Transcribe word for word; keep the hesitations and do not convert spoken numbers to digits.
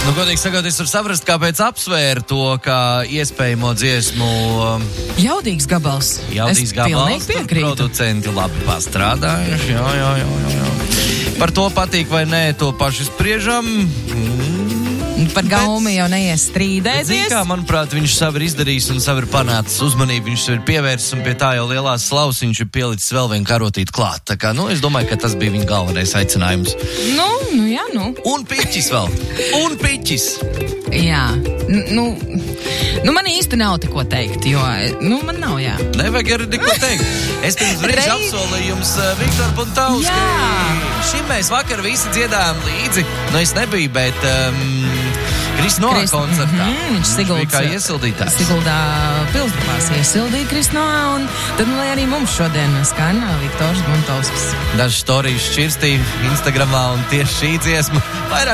Nu, godīgi sakot, es varu saprast, kāpēc apsvēra to, kā iespējamo dziesmu. Um, Jaudīgs gabals. Jaudīgs es gabals. pilnīgi piekrītu. Producenti labi pastrādājuši. Jā, jā, jā, jā, jā. Par to patīk vai nē, to paši spriežam. Mm. Par gaumi jau neies strīdēties. Zini kā, manuprāt, viņš savu ir izdarījis un savu ir panācis uzmanību, viņš savu ir pievērsis un pie tā jau lielās slavas viņš ir pielicis vēl vienu karotīti klāt. Tā kā, nu, es domāju, ka tas bija viņa galvenais aicinājums. Nu, nu, jā, nu. Un piķis vēl. Un piķis. Jā, N- nu, nu man īsti nav te ko teikt, jo, nu, man nav, jā. Nevajag arī neko teikt. Es pirms brīža Reiz- apsolīju jums uh, Viktoru Puntausku. Jā. Šim mēs vakar visi dziedājām līdzi. Nu, es nebiju, bet um, Krisnoā Krist- koncertā. Mhm, viņš bija Siguldas- kā iesildītājs. Siguldā pilsdrupās iesildīja Krisnoā, un tad, nu, lai arī mums šodien skan Viktors Puntausks. Dažas storijas šķirstīja Instagramā un tieši šī dziesma vairāk